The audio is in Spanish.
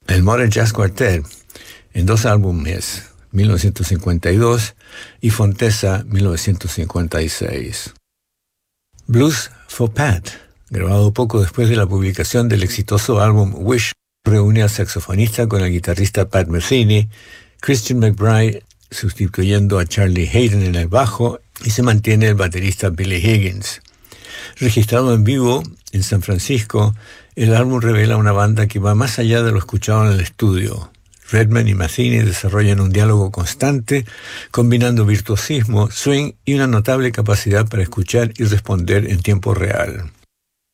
el Modern Jazz Quartet, en 2 álbumes, 1952 y Fontesa, 1956. Blues for Pat, grabado poco después de la publicación del exitoso álbum Wish, reúne al saxofonista con el guitarrista Pat Metheny, Christian McBride sustituyendo a Charlie Hayden en el bajo y se mantiene el baterista Billy Higgins. Registrado en vivo en San Francisco, el álbum revela una banda que va más allá de lo escuchado en el estudio. Redman y Metheny desarrollan un diálogo constante, combinando virtuosismo, swing y una notable capacidad para escuchar y responder en tiempo real.